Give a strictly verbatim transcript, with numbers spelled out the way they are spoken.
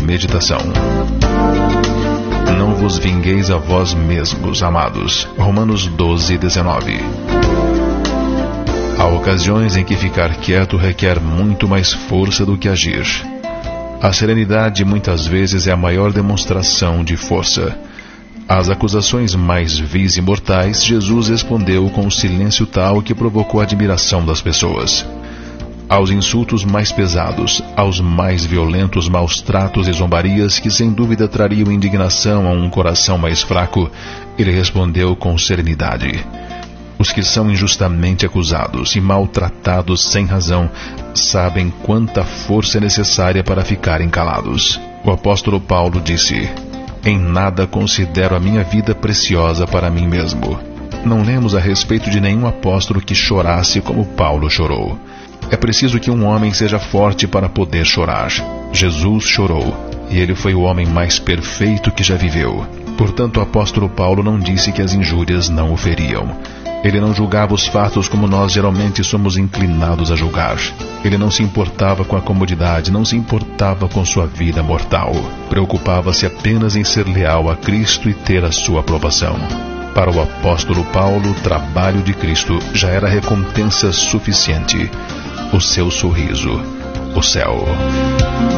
meditação. Não vos vingueis a vós mesmos, amados. Romanos doze, dezenove. Há ocasiões em que ficar quieto requer muito mais força do que agir. A serenidade muitas vezes é a maior demonstração de força. Às acusações mais vis e mortais, Jesus respondeu com um silêncio tal que provocou a admiração das pessoas. Aos insultos mais pesados, aos mais violentos maus tratos e zombarias que sem dúvida trariam indignação a um coração mais fraco, ele respondeu com serenidade. Os que são injustamente acusados e maltratados sem razão sabem quanta força é necessária para ficarem calados. O apóstolo Paulo disse: em nada considero a minha vida preciosa para mim mesmo. Não lemos a respeito de nenhum apóstolo que chorasse como Paulo chorou. É preciso que um homem seja forte para poder chorar. Jesus chorou, e ele foi o homem mais perfeito que já viveu. Portanto, o apóstolo Paulo não disse que as injúrias não o feriam. Ele não julgava os fatos como nós geralmente somos inclinados a julgar. Ele não se importava com a comodidade, não se importava com sua vida mortal. Preocupava-se apenas em ser leal a Cristo e ter a sua aprovação. Para o apóstolo Paulo, o trabalho de Cristo já era recompensa suficiente. O seu sorriso, o céu.